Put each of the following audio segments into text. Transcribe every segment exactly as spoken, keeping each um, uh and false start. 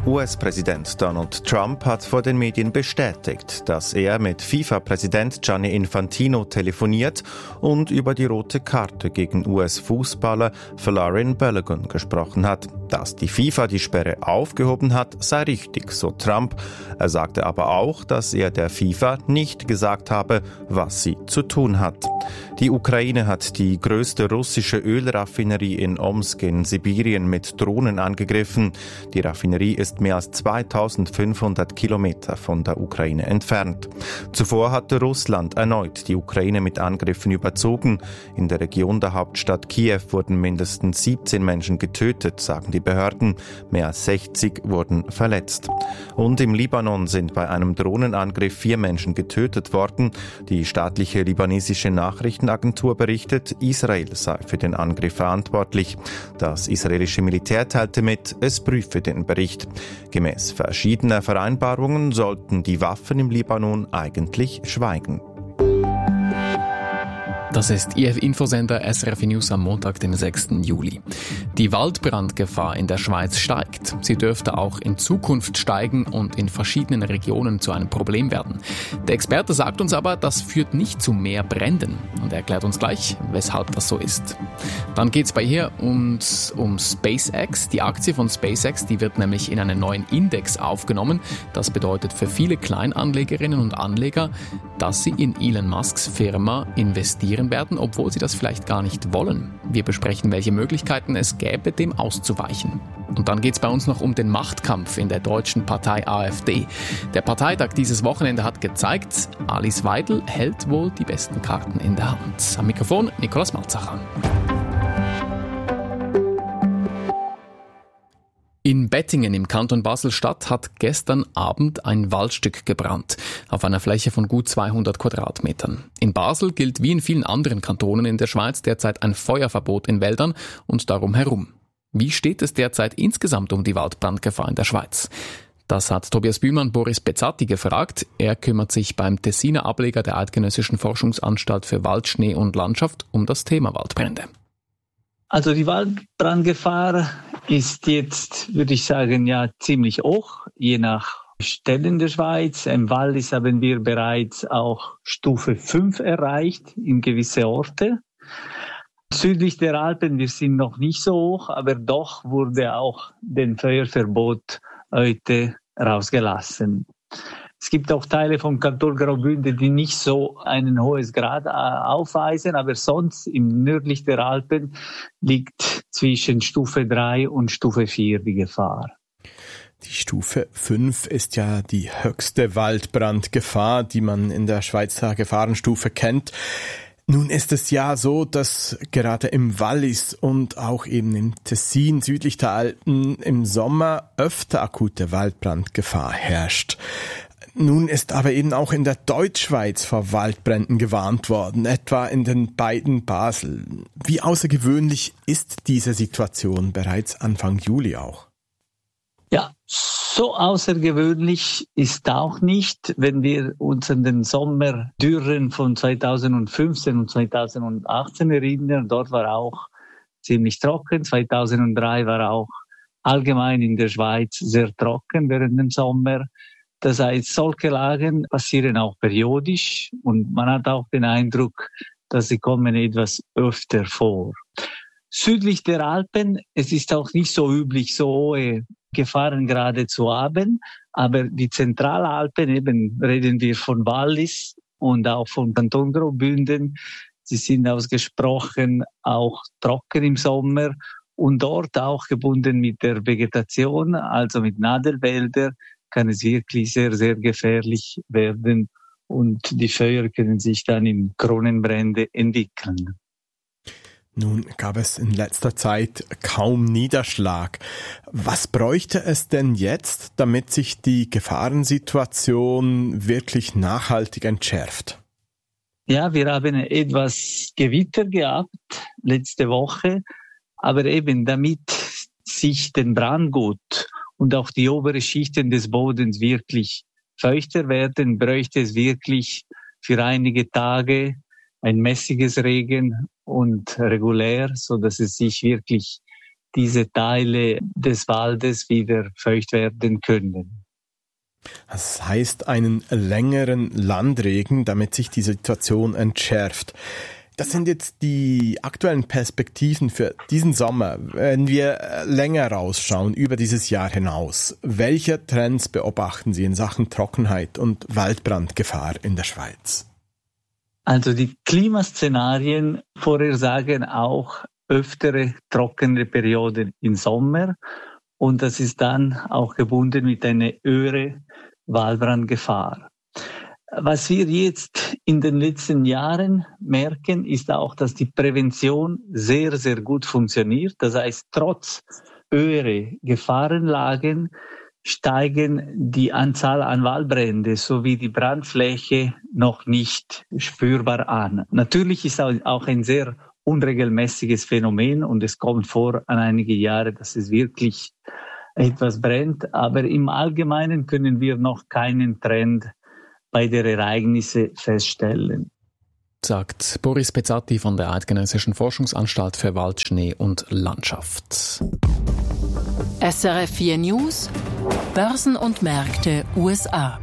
U S-Präsident Donald Trump hat vor den Medien bestätigt, dass er mit FIFA-Präsident Gianni Infantino telefoniert und über die rote Karte gegen U S-Fußballer Folarin Balogun gesprochen hat. Dass die FIFA die Sperre aufgehoben hat, sei richtig, so Trump. Er sagte aber auch, dass er der FIFA nicht gesagt habe, was sie zu tun hat. Die Ukraine hat die größte russische Ölraffinerie in Omsk in Sibirien mit Drohnen angegriffen. Die Raffinerie ist mehr als zweitausendfünfhundert Kilometer von der Ukraine entfernt. Zuvor hatte Russland erneut die Ukraine mit Angriffen überzogen. In der Region der Hauptstadt Kiew wurden mindestens siebzehn Menschen getötet, sagen die Behörden. Mehr als sechzig wurden verletzt. Und im Libanon sind bei einem Drohnenangriff vier Menschen getötet worden. Die staatliche libanesische Nachrichtenagentur berichtet, Israel sei für den Angriff verantwortlich. Das israelische Militär teilte mit, es prüfe den Bericht. Gemäß verschiedener Vereinbarungen sollten die Waffen im Libanon eigentlich schweigen. Das ist I F-Infosender S R F News am Montag, den sechsten Juli. Die Waldbrandgefahr in der Schweiz steigt. Sie dürfte auch in Zukunft steigen und in verschiedenen Regionen zu einem Problem werden. Der Experte sagt uns aber, das führt nicht zu mehr Bränden. Und er erklärt uns gleich, weshalb das so ist. Dann geht es bei ihr uns um SpaceX. Die Aktie von SpaceX, die wird nämlich in einen neuen Index aufgenommen. Das bedeutet für viele Kleinanlegerinnen und Anleger, dass sie in Elon Musks Firma investieren werden, obwohl sie das vielleicht gar nicht wollen. Wir besprechen, welche Möglichkeiten es gäbe, dem auszuweichen. Und dann geht es bei uns noch um den Machtkampf in der deutschen Partei AfD. Der Parteitag dieses Wochenende hat gezeigt, Alice Weidel hält wohl die besten Karten in der Hand. Am Mikrofon Nikolaus Malzacher. In Bettingen im Kanton Basel-Stadt hat gestern Abend ein Waldstück gebrannt, auf einer Fläche von gut zweihundert Quadratmetern. In Basel gilt wie in vielen anderen Kantonen in der Schweiz derzeit ein Feuerverbot in Wäldern und darum herum. Wie steht es derzeit insgesamt um die Waldbrandgefahr in der Schweiz? Das hat Tobias Bühlmann Boris Bezzatti gefragt. Er kümmert sich beim Tessiner Ableger der Eidgenössischen Forschungsanstalt für Wald, Schnee und Landschaft um das Thema Waldbrände. Also die Waldbrandgefahr ist jetzt, würde ich sagen, ja ziemlich hoch, je nach Stellen der Schweiz. Im Wallis haben wir bereits auch Stufe fünf erreicht in gewisse Orte. Südlich der Alpen, wir sind noch nicht so hoch, aber doch wurde auch den Feuerverbot heute rausgelassen. Es gibt auch Teile vom Kanton Graubünden, die nicht so einen hohes Grad aufweisen, aber sonst im nördlich der Alpen liegt zwischen Stufe drei und Stufe vier die Gefahr. Die Stufe fünf ist ja die höchste Waldbrandgefahr, die man in der Schweizer Gefahrenstufe kennt. Nun ist es ja so, dass gerade im Wallis und auch eben im Tessin südlich der Alpen im Sommer öfter akute Waldbrandgefahr herrscht. Nun ist aber eben auch in der Deutschschweiz vor Waldbränden gewarnt worden, etwa in den beiden Basel. Wie außergewöhnlich ist diese Situation bereits Anfang Juli auch? Ja, so außergewöhnlich ist auch nicht, wenn wir uns an den Sommerdürren von zweitausendfünfzehn und zweitausendachtzehn erinnern. Dort war auch ziemlich trocken. zweitausenddrei war auch allgemein in der Schweiz sehr trocken während dem Sommer. Das heißt, solche Lagen passieren auch periodisch und man hat auch den Eindruck, dass sie kommen etwas öfter vor. Südlich der Alpen, es ist auch nicht so üblich, so hohe Gefahrengrade zu haben, aber die Zentralalpen, eben reden wir von Wallis und auch von Kanton Graubünden, sie sind ausgesprochen auch trocken im Sommer und dort auch gebunden mit der Vegetation, also mit Nadelwälder, kann es wirklich sehr, sehr gefährlich werden und die Feuer können sich dann in Kronenbrände entwickeln. Nun gab es in letzter Zeit kaum Niederschlag. Was bräuchte es denn jetzt, damit sich die Gefahrensituation wirklich nachhaltig entschärft? Ja, wir haben etwas Gewitter gehabt letzte Woche, aber eben damit sich den Brandgut und auch die oberen Schichten des Bodens wirklich feuchter werden, bräuchte es wirklich für einige Tage ein mäßiges Regen und regulär, so dass es sich wirklich diese Teile des Waldes wieder feucht werden können. Das heißt einen längeren Landregen, damit sich die Situation entschärft. Das sind jetzt die aktuellen Perspektiven für diesen Sommer. Wenn wir länger rausschauen, über dieses Jahr hinaus, welche Trends beobachten Sie in Sachen Trockenheit und Waldbrandgefahr in der Schweiz? Also die Klimaszenarien vorhersagen auch öftere trockene Perioden im Sommer. Und das ist dann auch gebunden mit einer höheren Waldbrandgefahr. Was wir jetzt in den letzten Jahren merken, ist auch, dass die Prävention sehr, sehr gut funktioniert. Das heißt, trotz höherer Gefahrenlagen steigen die Anzahl an Waldbrände sowie die Brandfläche noch nicht spürbar an. Natürlich ist auch ein sehr unregelmäßiges Phänomen und es kommt vor an einige Jahre, dass es wirklich etwas brennt, aber im Allgemeinen können wir noch keinen Trend bei der Ereignisse feststellen. Sagt Boris Pezzati von der Eidgenössischen Forschungsanstalt für Wald, Schnee und Landschaft. S R F vier News, Börsen und Märkte U S A.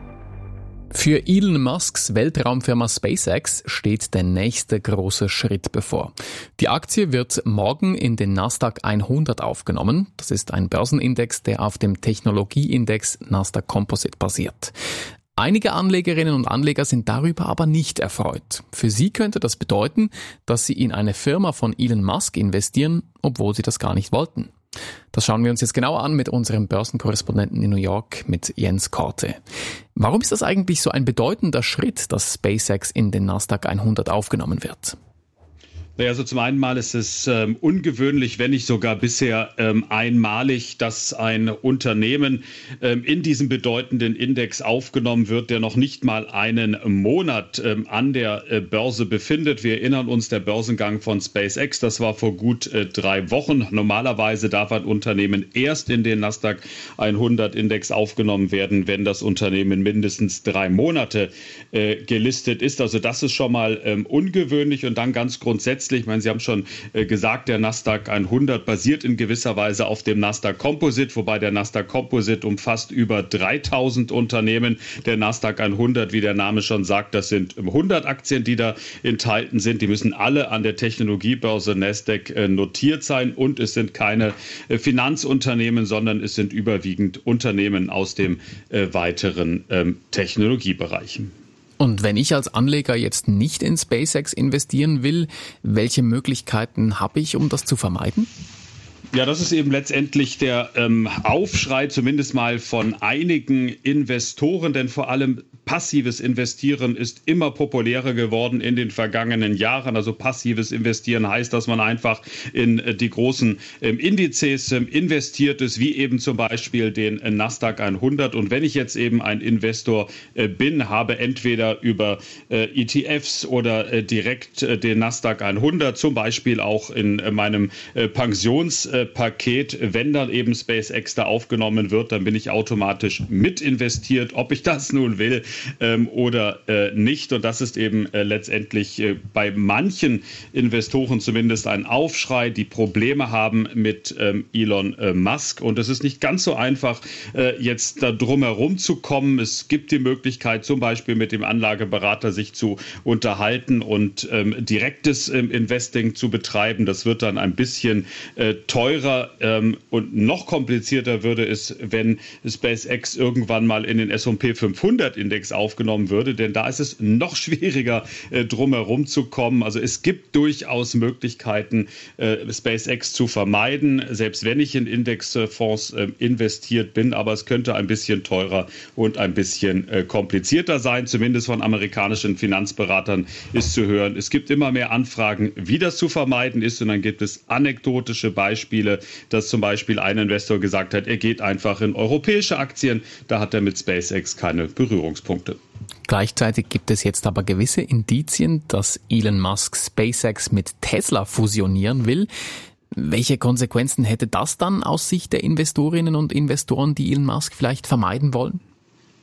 Für Elon Musks Weltraumfirma SpaceX steht der nächste große Schritt bevor. Die Aktie wird morgen in den Nasdaq hundert aufgenommen. Das ist ein Börsenindex, der auf dem Technologieindex Nasdaq Composite basiert. Einige Anlegerinnen und Anleger sind darüber aber nicht erfreut. Für sie könnte das bedeuten, dass sie in eine Firma von Elon Musk investieren, obwohl sie das gar nicht wollten. Das schauen wir uns jetzt genauer an mit unserem Börsenkorrespondenten in New York, mit Jens Korte. Warum ist das eigentlich so ein bedeutender Schritt, dass SpaceX in den Nasdaq hundert aufgenommen wird? Naja, also zum einen mal ist es ähm, ungewöhnlich, wenn nicht sogar bisher ähm, einmalig, dass ein Unternehmen ähm, in diesem bedeutenden Index aufgenommen wird, der noch nicht mal einen Monat ähm, an der äh, Börse befindet. Wir erinnern uns, der Börsengang von SpaceX, das war vor gut äh, drei Wochen. Normalerweise darf ein Unternehmen erst in den Nasdaq hundert Index aufgenommen werden, wenn das Unternehmen mindestens drei Monate äh, gelistet ist. Also das ist schon mal ähm, ungewöhnlich und dann ganz grundsätzlich, ich meine, Sie haben schon äh, gesagt, der Nasdaq hundert basiert in gewisser Weise auf dem Nasdaq Composite, wobei der Nasdaq Composite umfasst über dreitausend Unternehmen. Der Nasdaq hundert, wie der Name schon sagt, das sind hundert Aktien, die da enthalten sind. Die müssen alle an der Technologiebörse Nasdaq äh, notiert sein und es sind keine äh, Finanzunternehmen, sondern es sind überwiegend Unternehmen aus dem äh, weiteren ähm, Technologiebereichen. Und wenn ich als Anleger jetzt nicht in SpaceX investieren will, welche Möglichkeiten habe ich, um das zu vermeiden? Ja, das ist eben letztendlich der ähm, Aufschrei, zumindest mal von einigen Investoren, denn vor allem passives Investieren ist immer populärer geworden in den vergangenen Jahren. Also passives Investieren heißt, dass man einfach in äh, die großen ähm, Indizes ähm, investiert ist, wie eben zum Beispiel den äh, Nasdaq hundert. Und wenn ich jetzt eben ein Investor äh, bin, habe entweder über äh, E T Fs oder äh, direkt äh, den Nasdaq hundert, zum Beispiel auch in äh, meinem äh, Pensions äh, Paket, wenn dann eben SpaceX da aufgenommen wird, dann bin ich automatisch mit investiert, ob ich das nun will ähm, oder äh, nicht. Und das ist eben äh, letztendlich äh, bei manchen Investoren zumindest ein Aufschrei, die Probleme haben mit ähm, Elon äh, Musk. Und es ist nicht ganz so einfach, äh, jetzt da drum herum zu kommen. Es gibt die Möglichkeit, zum Beispiel mit dem Anlageberater sich zu unterhalten und ähm, direktes ähm, Investing zu betreiben. Das wird dann ein bisschen äh, teurer ähm, und noch komplizierter würde es, wenn SpaceX irgendwann mal in den S und P fünfhundert Index aufgenommen würde, denn da ist es noch schwieriger, äh, drum herum zu kommen. Also es gibt durchaus Möglichkeiten, äh, SpaceX zu vermeiden, selbst wenn ich in Indexfonds äh, investiert bin, aber es könnte ein bisschen teurer und ein bisschen äh, komplizierter sein, zumindest von amerikanischen Finanzberatern ist zu hören. Es gibt immer mehr Anfragen, wie das zu vermeiden ist, und dann gibt es anekdotische Beispiele, dass zum Beispiel ein Investor gesagt hat, er geht einfach in europäische Aktien, da hat er mit SpaceX keine Berührungspunkte. Gleichzeitig gibt es jetzt aber gewisse Indizien, dass Elon Musk SpaceX mit Tesla fusionieren will. Welche Konsequenzen hätte das dann aus Sicht der Investorinnen und Investoren, die Elon Musk vielleicht vermeiden wollen?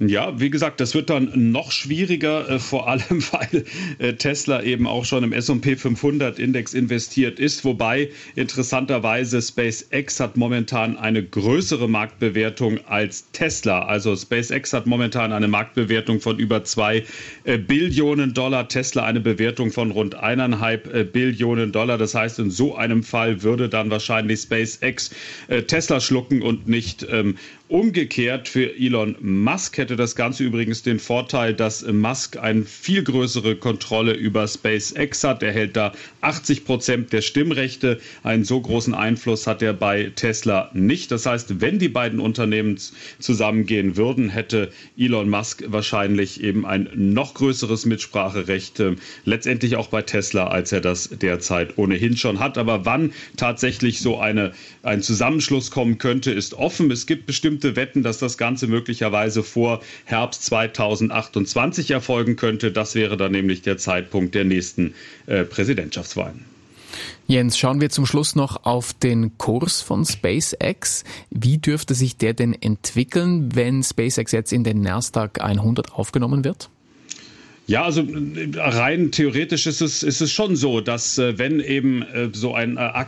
Ja, wie gesagt, das wird dann noch schwieriger, äh, vor allem weil äh, Tesla eben auch schon im S und P fünfhundert Index investiert ist, wobei interessanterweise SpaceX hat momentan eine größere Marktbewertung als Tesla. Also SpaceX hat momentan eine Marktbewertung von über zwei äh, Billionen Dollar, Tesla eine Bewertung von rund eineinhalb äh, Billionen Dollar. Das heißt, in so einem Fall würde dann wahrscheinlich SpaceX äh, Tesla schlucken und nicht ähm, umgekehrt. Für Elon Musk hätte das Ganze übrigens den Vorteil, dass Musk eine viel größere Kontrolle über SpaceX hat. Er hält da achtzig Prozent der Stimmrechte. Einen so großen Einfluss hat er bei Tesla nicht. Das heißt, wenn die beiden Unternehmen zusammengehen würden, hätte Elon Musk wahrscheinlich eben ein noch größeres Mitspracherecht, äh, letztendlich auch bei Tesla, als er das derzeit ohnehin schon hat. Aber wann tatsächlich so eine, ein Zusammenschluss kommen könnte, ist offen. Es gibt bestimmte Wetten, dass das Ganze möglicherweise vor Herbst zweitausendachtundzwanzig erfolgen könnte. Das wäre dann nämlich der Zeitpunkt der nächsten äh, Präsidentschaftswahlen. Jens, schauen wir zum Schluss noch auf den Kurs von SpaceX. Wie dürfte sich der denn entwickeln, wenn SpaceX jetzt in den Nasdaq hundert aufgenommen wird? Ja, also rein theoretisch ist es, ist es schon so, dass wenn eben so ein